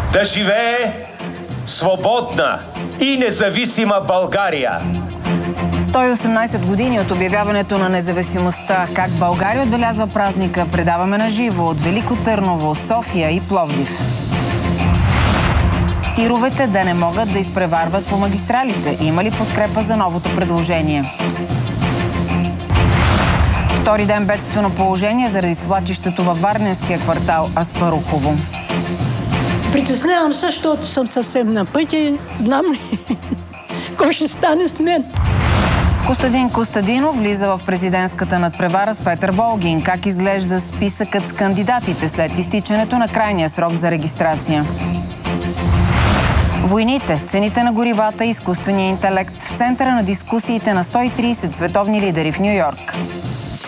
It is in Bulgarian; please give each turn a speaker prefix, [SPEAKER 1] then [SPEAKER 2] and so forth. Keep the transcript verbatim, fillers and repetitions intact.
[SPEAKER 1] Да живее свободна и независима България!
[SPEAKER 2] сто и осемнадесет години от обявяването на независимостта. Как България отбелязва празника, предаваме на живо от Велико Търново, София и Пловдив. Тировете да не могат да изпреварват по магистралите. Има ли подкрепа за новото предложение? Втори ден бедствено положение заради свлачището във Варненския квартал Аспарухово.
[SPEAKER 3] Притеснявам се, защото съм съвсем на пътя и знам ли кой ще стане с мен.
[SPEAKER 2] Костадин Костадинов влиза в президентската надпревара с Петър Волгин. Как изглежда списъкът с кандидатите след изтичането на крайния срок за регистрация? Войните, цените на горивата и изкуствения интелект в центъра на дискусиите на сто и тридесет световни лидери в Ню Йорк.